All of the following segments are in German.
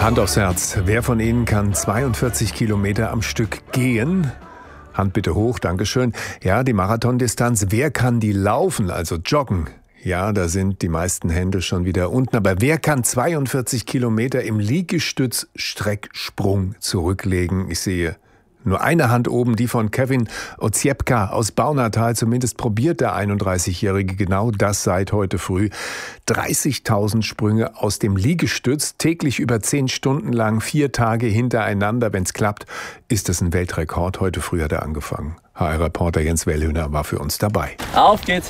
Hand aufs Herz. Wer von Ihnen kann 42 Kilometer am Stück gehen? Hand bitte hoch, Dankeschön. Ja, die Marathondistanz. Wer kann die laufen, also joggen? Ja, da sind die meisten Hände schon wieder unten. Aber wer kann 42 Kilometer im Liegestütz-Strecksprung zurücklegen? Ich sehe nur eine Hand oben, die von Kevin Oziepka aus Baunatal. Zumindest probiert der 31-Jährige genau das seit heute früh. 30.000 Sprünge aus dem Liegestütz, täglich über 10 Stunden lang, 4 Tage hintereinander. Wenn es klappt, ist das ein Weltrekord. Heute früh hat er angefangen. HR-Reporter Jens Wellhöhner war für uns dabei. Auf geht's!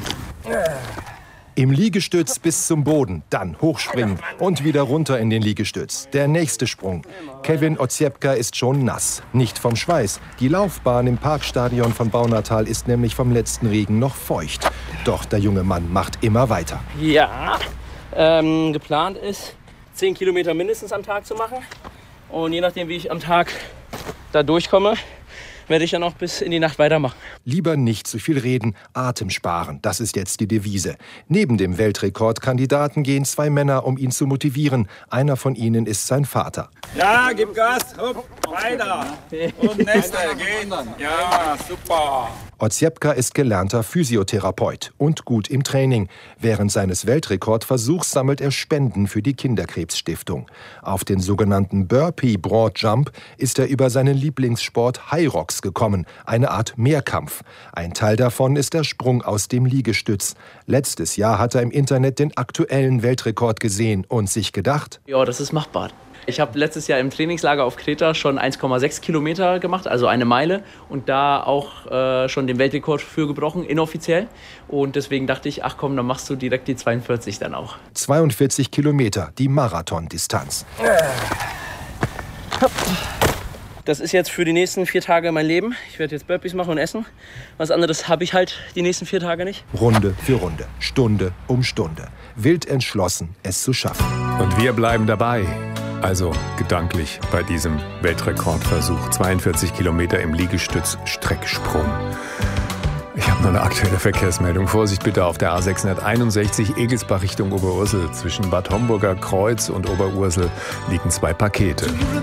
Im Liegestütz bis zum Boden, dann hochspringen und wieder runter in den Liegestütz. Der nächste Sprung. Kevin Oziepka ist schon nass, nicht vom Schweiß. Die Laufbahn im Parkstadion von Baunatal ist nämlich vom letzten Regen noch feucht. Doch der junge Mann macht immer weiter. Ja, geplant ist, 10 Kilometer mindestens am Tag zu machen. Und je nachdem, wie ich am Tag da durchkomme, werde ich dann auch bis in die Nacht weitermachen. Lieber nicht zu viel reden, Atem sparen, das ist jetzt die Devise. Neben dem Weltrekordkandidaten gehen 2 Männer, um ihn zu motivieren. Einer von ihnen ist sein Vater. Ja, gib Gas, hopp, weiter. Und nächste, gehen. Ja, super. Oziepka ist gelernter Physiotherapeut und gut im Training. Während seines Weltrekordversuchs sammelt er Spenden für die Kinderkrebsstiftung. Auf den sogenannten Burpee Broad Jump ist er über seinen Lieblingssport High Rocks gekommen, eine Art Mehrkampf. Ein Teil davon ist der Sprung aus dem Liegestütz. Letztes Jahr hat er im Internet den aktuellen Weltrekord gesehen und sich gedacht: Ja, das ist machbar. Ich habe letztes Jahr im Trainingslager auf Kreta schon 1,6 Kilometer gemacht, also eine Meile. Und da auch schon den Weltrekord für gebrochen, inoffiziell. Und deswegen dachte ich, ach komm, dann machst du direkt die 42 dann auch. 42 Kilometer, die Marathondistanz. Das ist jetzt für die nächsten 4 Tage mein Leben. Ich werde jetzt Burpees machen und essen. Was anderes habe ich halt die nächsten 4 Tage nicht. Runde für Runde, Stunde um Stunde. Wild entschlossen, es zu schaffen. Und wir bleiben dabei. Also gedanklich bei diesem Weltrekordversuch. 42 Kilometer im Liegestütz-Strecksprung. Ich habe noch eine aktuelle Verkehrsmeldung. Vorsicht bitte auf der A661 Egelsbach Richtung Oberursel. Zwischen Bad Homburger Kreuz und Oberursel liegen 2 Pakete.